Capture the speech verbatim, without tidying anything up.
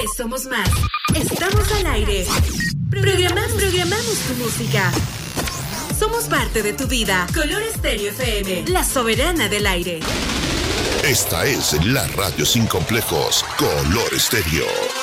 vez somos más. Estamos al aire. Programamos, programamos tu música. Somos parte de tu vida. Color Estéreo F M, la soberana del aire. Esta es la radio sin complejos, Color Estéreo.